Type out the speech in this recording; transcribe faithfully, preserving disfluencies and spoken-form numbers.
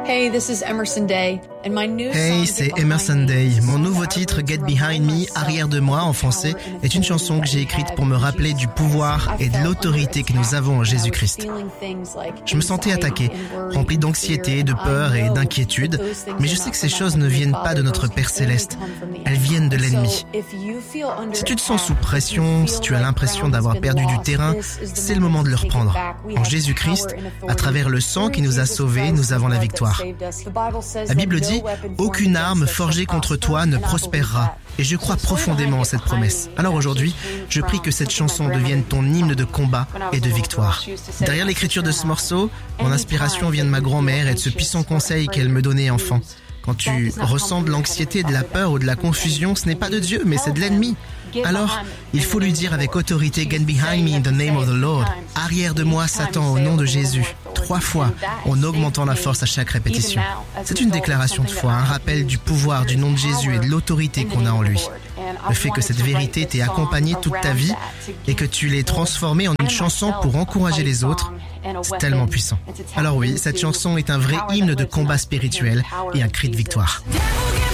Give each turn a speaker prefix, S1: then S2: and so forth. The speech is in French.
S1: Hey, this is Emerson Day, and my new
S2: Hey,
S1: song,
S2: c'est
S1: Get Behind
S2: Emerson
S1: Me,
S2: Day.
S1: is a
S2: Mon
S1: song
S2: nouveau
S1: about
S2: titre,
S1: the
S2: Get
S1: power
S2: Behind Me,
S1: inside
S2: arrière de moi en français, est une chanson que j'ai écrite pour me rappeler du pouvoir et de l'autorité que nous avons en Jésus-Christ. Je me sentais attaqué, rempli d'anxiété, de peur et d'inquiétude, mais je sais que ces choses ne viennent pas de notre Père Céleste, elles viennent de l'ennemi. Si tu te sens sous pression, si tu as l'impression d'avoir perdu du terrain, c'est le moment de le reprendre. En Jésus-Christ, à travers le sang qui nous a sauvés, nous avons la victoire. La Bible dit « Aucune arme forgée contre toi ne prospérera ». Et je crois profondément en cette promesse. Alors aujourd'hui, je prie que cette chanson devienne ton hymne de combat et de victoire. Derrière l'écriture de ce morceau, mon inspiration vient de ma grand-mère et de ce puissant conseil qu'elle me donnait enfant. Quand tu ressens de l'anxiété, de la peur ou de la confusion, ce n'est pas de Dieu, mais c'est de l'ennemi. Alors, il faut lui dire avec autorité « Get behind me in the name of the Lord ». Arrière de moi, Satan, au nom de Jésus. Trois fois, en augmentant la force à chaque répétition. C'est une déclaration de foi, un rappel du pouvoir du nom de Jésus et de l'autorité qu'on a en lui. Le fait que cette vérité t'ait accompagné toute ta vie et que tu l'aies transformée en une chanson pour encourager les autres, c'est tellement puissant. Alors oui, cette chanson est un vrai hymne de combat spirituel et un cri de victoire.